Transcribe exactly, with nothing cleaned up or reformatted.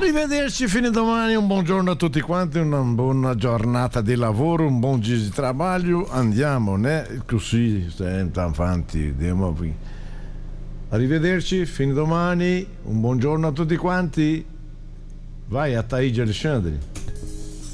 Arrivederci, fine domani, un buongiorno a tutti quanti, una buona giornata di lavoro, un buon giro di trabalho, andiamo, né? Così, sempre avanti, andiamo qui. Arrivederci, fine domani, un buongiorno a tutti quanti. Vai a Taigi Alessandri.